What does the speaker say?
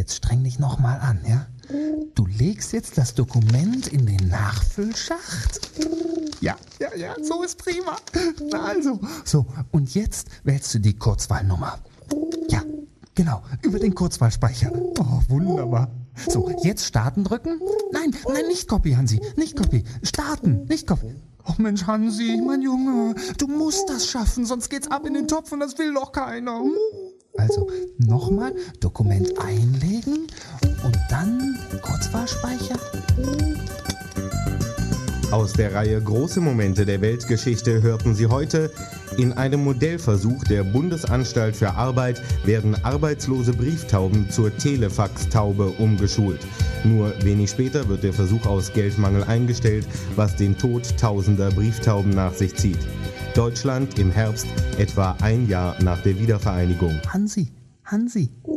jetzt streng dich nochmal an, ja? Du legst jetzt das Dokument in den Nachfüllschacht. Ja, so ist prima. Na also, so, und jetzt wählst du die Kurzwahlnummer. Ja, genau, über den Kurzwahlspeicher. Oh, wunderbar. So, jetzt starten drücken. Nein, nicht Copy, Hansi, nicht Copy. Starten, nicht Copy. Oh Mensch, Hansi, mein Junge, du musst das schaffen, sonst geht's ab in den Topf und das will doch keiner. Also, nochmal Dokument einlegen und dann Kurzwahlspeicher. Aus der Reihe Große Momente der Weltgeschichte hörten Sie heute: In einem Modellversuch der Bundesanstalt für Arbeit werden arbeitslose Brieftauben zur Telefax-Taube umgeschult. Nur wenig später wird der Versuch aus Geldmangel eingestellt, was den Tod tausender Brieftauben nach sich zieht. Deutschland im Herbst, etwa ein Jahr nach der Wiedervereinigung. Hansi,